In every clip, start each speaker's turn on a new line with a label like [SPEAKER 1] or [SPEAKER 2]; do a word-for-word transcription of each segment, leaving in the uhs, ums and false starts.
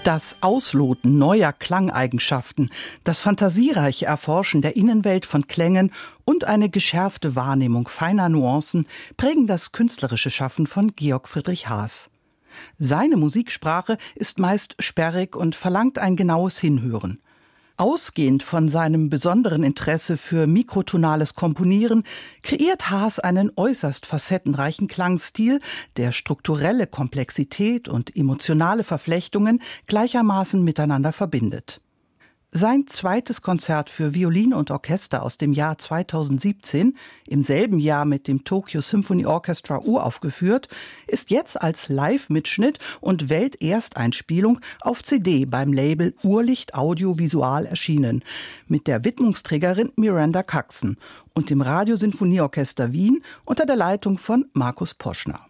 [SPEAKER 1] Das Ausloten neuer Klangeigenschaften, das fantasiereiche Erforschen der Innenwelt von Klängen und eine geschärfte Wahrnehmung feiner Nuancen prägen das künstlerische Schaffen von Georg Friedrich Haas. Seine Musiksprache ist meist sperrig und verlangt ein genaues Hinhören. Ausgehend von seinem besonderen Interesse für mikrotonales Komponieren kreiert Haas einen äußerst facettenreichen Klangstil, der strukturelle Komplexität und emotionale Verflechtungen gleichermaßen miteinander verbindet. Sein zweites Konzert für Violine und Orchester aus dem Jahr zweitausendsiebzehn, im selben Jahr mit dem Tokyo Symphony Orchestra uraufgeführt, ist jetzt als Live-Mitschnitt und Weltersteinspielung auf C D beim Label Urlicht Audiovisual erschienen, mit der Widmungsträgerin Miranda Caxon und dem Radiosinfonieorchester Wien unter der Leitung von Markus Poschner.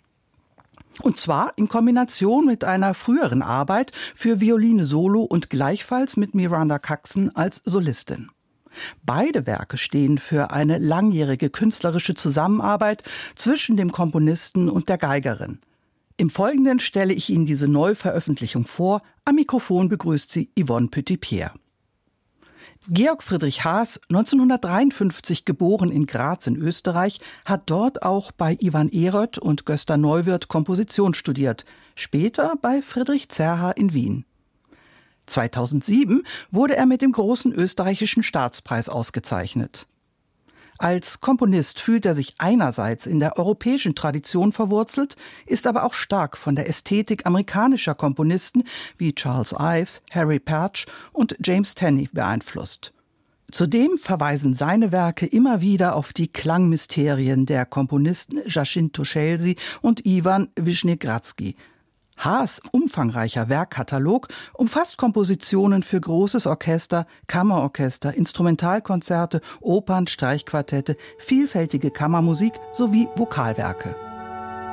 [SPEAKER 1] Und zwar in Kombination mit einer früheren Arbeit für Violine Solo und gleichfalls mit Miranda Caxon als Solistin. Beide Werke stehen für eine langjährige künstlerische Zusammenarbeit zwischen dem Komponisten und der Geigerin. Im Folgenden stelle ich Ihnen diese Neuveröffentlichung vor. Am Mikrofon begrüßt sie Yvonne Petit-Pierre. Georg Friedrich Haas, neunzehnhundertdreiundfünfzig geboren in Graz in Österreich, hat dort auch bei Ivan Ehrött und Gösta Neuwirth Komposition studiert, später bei Friedrich Zerha in Wien. zweitausendsieben wurde er mit dem Großen Österreichischen Staatspreis ausgezeichnet. Als Komponist fühlt er sich einerseits in der europäischen Tradition verwurzelt, ist aber auch stark von der Ästhetik amerikanischer Komponisten wie Charles Ives, Harry Patch und James Tenney beeinflusst. Zudem verweisen seine Werke immer wieder auf die Klangmysterien der Komponisten Jacinto Scelsi und Ivan Wischnegradsky. Haas' umfangreicher Werkkatalog umfasst Kompositionen für großes Orchester, Kammerorchester, Instrumentalkonzerte, Opern, Streichquartette, vielfältige Kammermusik sowie Vokalwerke.